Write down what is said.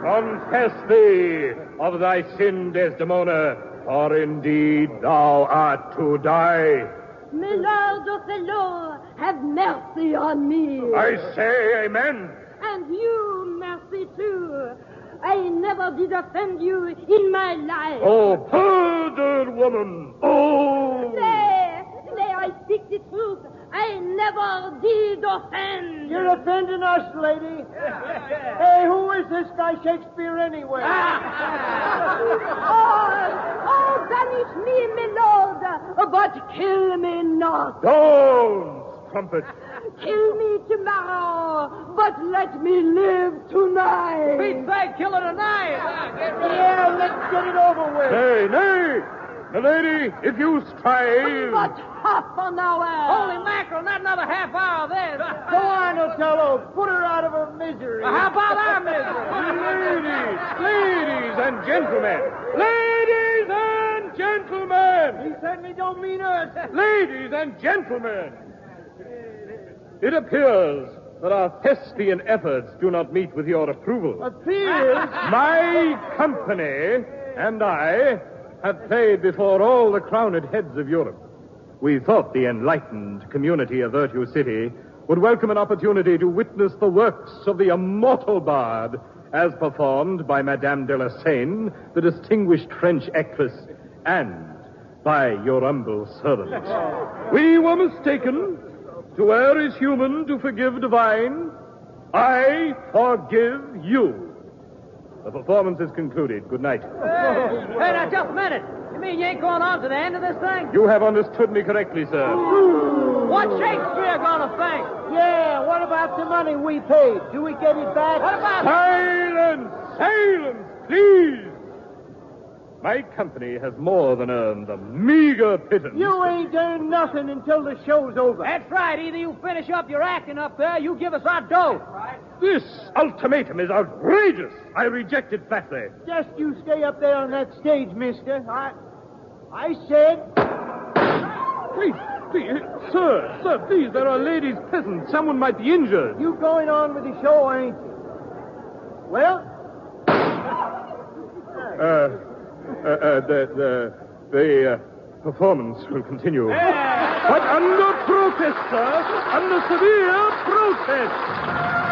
Confess thee of thy sin, Desdemona, for indeed thou art to die. My Lord Othello, have mercy on me. I say amen. And you, mercy too. I never did offend you in my life. Oh, perjured woman! Oh! Nay, I speak the truth. I never did offend. You're offending us, lady. Hey, who is this guy Shakespeare anyway? Oh, banish me, my lord, but kill me not. Don't, trumpet. Kill me tomorrow, but let me live tonight. Beat back, kill it tonight. Yeah, let's get it over with. Nay, nay. Milady, if you strive... But half an hour. Holy mackerel, not another half hour of this. Go on, Othello. Put her out of her misery. How about our misery? Ladies and gentlemen. Ladies and gentlemen. He certainly don't mean us. Ladies and gentlemen. It appears that our Thespian efforts do not meet with your approval. Appears? My company and I have played before all the crowned heads of Europe. We thought the enlightened community of Virtue City would welcome an opportunity to witness the works of the immortal bard as performed by Madame de la Seine, the distinguished French actress, and by your humble servant. We were mistaken. To err is human, to forgive divine. I forgive you. The performance is concluded. Good night. Hey, now, just a minute. You mean you ain't going on to the end of this thing? You have understood me correctly, sir. What's Shakespeare gonna think? Yeah, what about the money we paid? Do we get it back? What about... Silence! Silence, please! My company has more than earned the meager pittance. You ain't earned nothing until the show's over. That's right. Either you finish up your acting up there, you give us our dough. Right. This ultimatum is outrageous. I reject it flatly. Just you stay up there on that stage, mister. I said... Please, sir, please, there are ladies present. Someone might be injured. You going on with the show, ain't you? Well... The performance will continue. But under protest, sir. Under severe protest.